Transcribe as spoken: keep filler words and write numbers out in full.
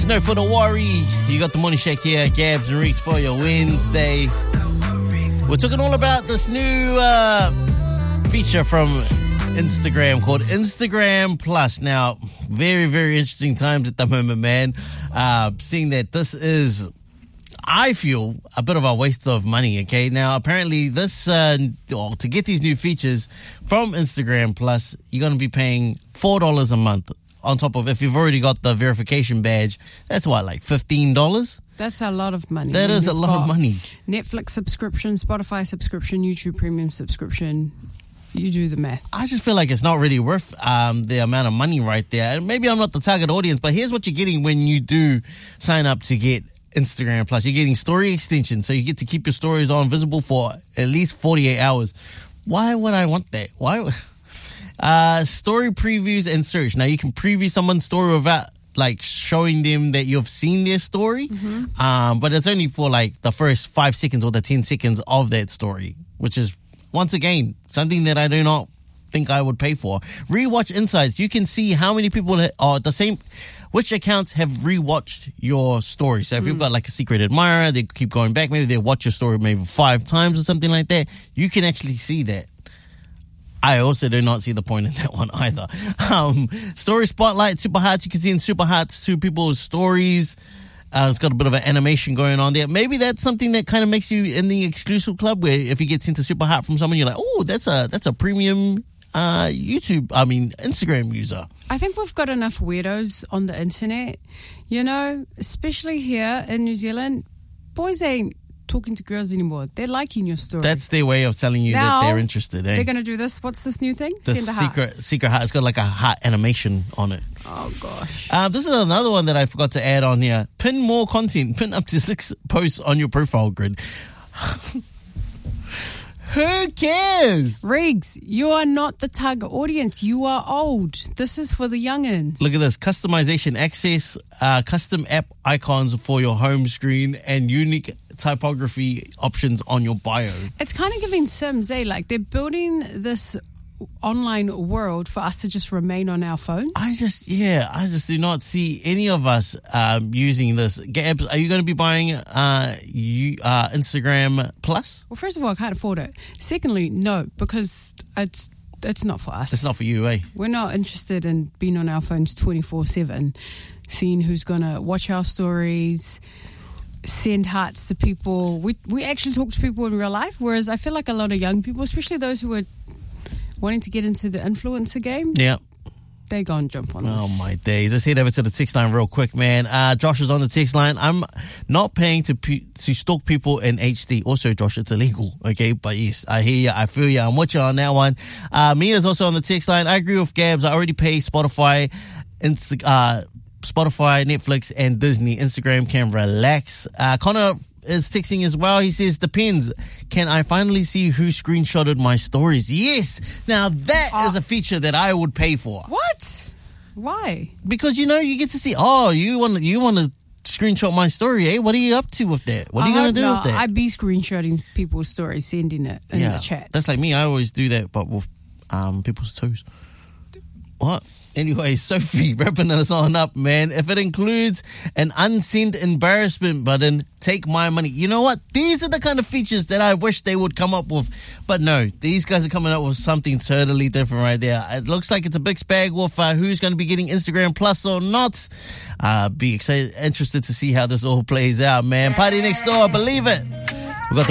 It's no for the worry. You got the Morning Shack here, Gabs and Reeks for your Wednesday. We're talking all about this new uh, feature from Instagram called Instagram Plus. Now, very, very interesting times at the moment, man. Uh, seeing that this is, I feel, a bit of a waste of money, okay? Now, apparently this, uh, well, to get these new features from Instagram Plus, you're going to be paying four dollars a month. On top of, if you've already got the verification badge, that's what, like fifteen dollars? That's a lot of money. That is a lot of money. Netflix subscription, Spotify subscription, YouTube Premium subscription. You do the math. I just feel like it's not really worth um, the amount of money right there. And maybe I'm not the target audience, but here's what you're getting when you do sign up to get Instagram Plus. You're getting story extension, so you get to keep your stories on visible for at least forty-eight hours. Why would I want that? Why? Uh, story previews and search. Now you can preview someone's story without like showing them that you've seen their story. Mm-hmm. Um, but it's only for like the first five seconds or the ten seconds of that story, which is once again something that I do not think I would pay for. Rewatch insights. You can see how many people are the same, which accounts have rewatched your story. So if mm. you've got like a secret admirer, they keep going back, maybe they watch your story maybe five times or something like that. You can actually see that. I also do not see the point in that one either. Um, story spotlight, super hearts. You can see in super hearts to people's stories. Uh, it's got a bit of an animation going on there. Maybe that's something that kind of makes you in the exclusive club, where if you get sent a super heart from someone, you're like, oh, that's a that's a premium uh, YouTube, I mean Instagram user. I think we've got enough weirdos on the internet, you know, especially here in New Zealand. Boys ain't talking to girls anymore. They're liking your story. That's their way of telling you now, that they're interested. Eh? They're going to do this. What's this new thing? The Send a heart. secret secret heart. It's got like a heart animation on it. Oh gosh. Uh, this is another one that I forgot to add on here. Pin more content. Pin up to six posts on your profile grid. Who cares? Riggs, you are not the target audience. You are old. This is for the youngins. Look at this. Customization access, uh, custom app icons for your home screen, and unique typography options on your bio. It's kind of giving Sims, eh? Like they're building this online world for us to just remain on our phones. I just, yeah, I just do not see any of us um, using this. Gabs, are you going to be buying uh, you, uh, Instagram Plus? Well, first of all, I can't afford it. Secondly, no, because it's it's not for us. It's not for you, eh? We're not interested in being on our phones twenty-four seven, seeing who's going to watch our stories, send hearts to people. We we actually talk to people in real life, whereas I feel like a lot of young people, especially those who are wanting to get into the influencer game, yeah, they go and jump on Oh this. my days. Let's head over to the text line real quick, man. Uh, Josh is on the text line. I'm not paying to pe- to stalk people in H D. Also, Josh, it's illegal, okay? But yes, I hear you. I feel you. I'm with you on that one. Uh, Mia's also on the text line. I agree with Gabs. I already pay Spotify, Insta- uh, Spotify, Netflix, and Disney. Instagram can relax. Uh, Connor is texting as well. He says, depends. Can I finally see who screenshotted my stories? Yes. Now that uh, is a feature that I would pay for. What? Why? Because, you know, you get to see, oh, you want you want to screenshot my story, eh? What are you up to with that? What are you going to do no, with that? I'd be screenshotting people's stories, sending it in yeah, the chat. That's like me. I always do that, but with um, people's toes. What? Anyway, Sophie, wrapping us on up, man. If it includes an unsend embarrassment button, take my money. You know what? These are the kind of features that I wish they would come up with. But no, these guys are coming up with something totally different right there. It looks like it's a big bag with uh, who's going to be getting Instagram Plus or not. Uh, be excited, interested to see how this all plays out, man. Party next door, believe it.